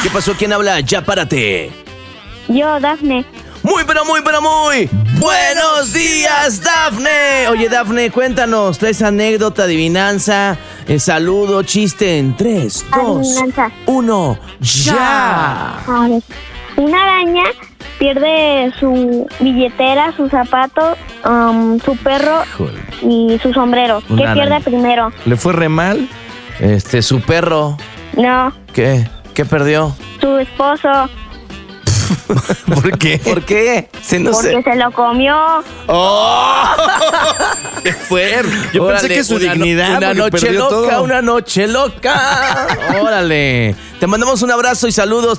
¿Qué pasó? ¿Quién habla? Ya párate. Yo, Dafne. Muy, pero muy, pero muy buenos días, Dafne. Oye, Dafne, cuéntanos. ¿Traes anécdota, adivinanza, saludo, chiste en 3, 2, Adivinanza. 1, ya? A ver. Una araña pierde su billetera, su zapato, su perro Híjole. y su sombrero. Una ¿Qué araña. pierde primero? ¿Le fue re mal? Su perro. No, ¿Qué? ¿Qué perdió? su esposo, ¿Por qué? ¿Por qué? No porque sé. se lo comió. ¡Oh! ¡Qué fuerte! Yo Órale, pensé que su una dignidad. Una porque noche perdió loca, todo. una noche loca. Órale. Te mandamos un abrazo y saludos.